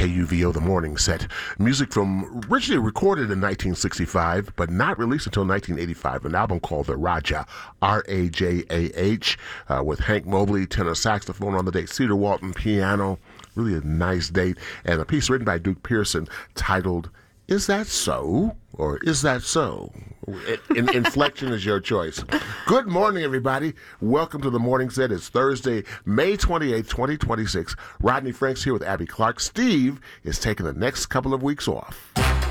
KUVO, The Morning Set. Music from originally recorded in 1965, but not released until 1985. An album called The Rajah, R-A-J-A-H, with Hank Mobley, tenor saxophone on the date, Cedar Walton, piano. Really a nice date. And a piece written by Duke Pearson titled, Is That So? Or Is That So? Inflection is your choice. Good morning, everybody. Welcome to The Morning Set. It's Thursday, May 28th, 2026. Rodney Franks here with Abby Clark. Steve is taking the next couple of weeks off.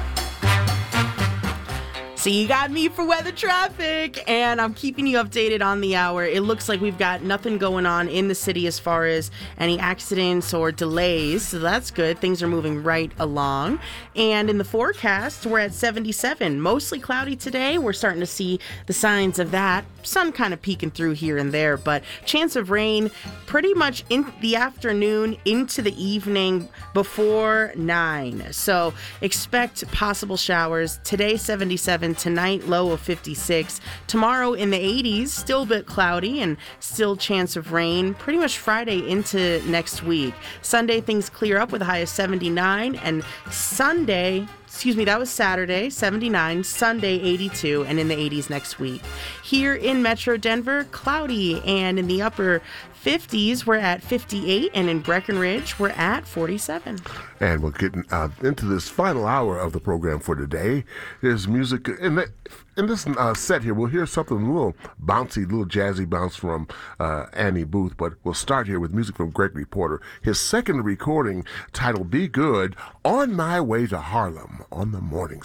So you got me for weather traffic, and I'm keeping you updated on the hour. It looks like we've got nothing going on in the city as far as any accidents or delays, so that's good. Things are moving right along. And in the forecast, we're at 77. Mostly cloudy today. We're starting to see the signs of that. Sun kind of peeking through here and there, but chance of rain pretty much in the afternoon into the evening before 9. So expect possible showers. Today, 77. Tonight, low of 56. Tomorrow in the 80s, still a bit cloudy and still chance of rain. Pretty much Friday into next week. Sunday, things clear up with a high of 79. And that was Saturday, 79, Sunday, 82, and in the 80s next week. Here in Metro Denver, cloudy, and in the upper 50s, we're at 58, and in Breckenridge, we're at 47. And we're getting into this final hour of the program for today. There's music in this set here. We'll hear something a little bouncy, little jazzy bounce from Annie Booth, but we'll start here with music from Gregory Porter. His second recording titled Be Good, On My Way to Harlem on the Morning